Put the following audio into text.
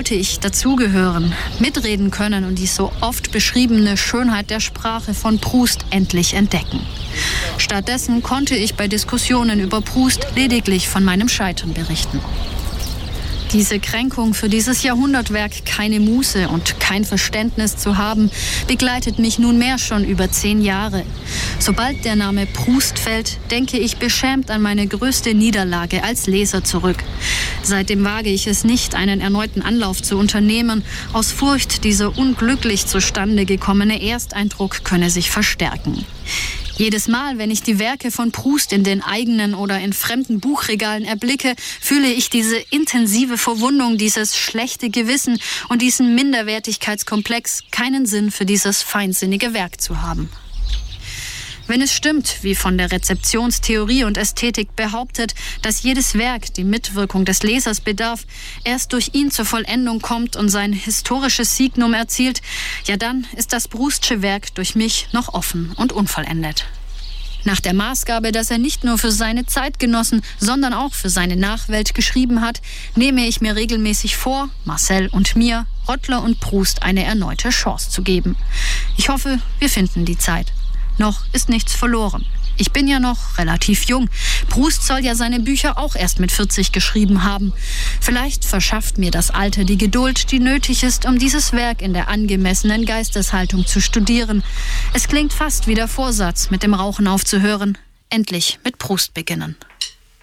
wollte ich dazugehören, mitreden können und die so oft beschriebene Schönheit der Sprache von Proust endlich entdecken. Stattdessen konnte ich bei Diskussionen über Proust lediglich von meinem Scheitern berichten. Diese Kränkung, für dieses Jahrhundertwerk keine Muße und kein Verständnis zu haben, begleitet mich nunmehr schon über 10 Jahre. Sobald der Name Proust fällt, denke ich beschämt an meine größte Niederlage als Leser zurück. Seitdem wage ich es nicht, einen erneuten Anlauf zu unternehmen, aus Furcht, dieser unglücklich zustande gekommene Ersteindruck könne sich verstärken. Jedes Mal, wenn ich die Werke von Proust in den eigenen oder in fremden Buchregalen erblicke, fühle ich diese intensive Verwundung, dieses schlechte Gewissen und diesen Minderwertigkeitskomplex, keinen Sinn für dieses feinsinnige Werk zu haben. Wenn es stimmt, wie von der Rezeptionstheorie und Ästhetik behauptet, dass jedes Werk die Mitwirkung des Lesers bedarf, erst durch ihn zur Vollendung kommt und sein historisches Signum erzielt, ja dann ist das Proustsche Werk durch mich noch offen und unvollendet. Nach der Maßgabe, dass er nicht nur für seine Zeitgenossen, sondern auch für seine Nachwelt geschrieben hat, nehme ich mir regelmäßig vor, Marcel und mir, Rottler und Proust eine erneute Chance zu geben. Ich hoffe, wir finden die Zeit. Noch ist nichts verloren. Ich bin ja noch relativ jung. Proust soll ja seine Bücher auch erst mit 40 geschrieben haben. Vielleicht verschafft mir das Alter die Geduld, die nötig ist, um dieses Werk in der angemessenen Geisteshaltung zu studieren. Es klingt fast wie der Vorsatz, mit dem Rauchen aufzuhören. Endlich mit Proust beginnen.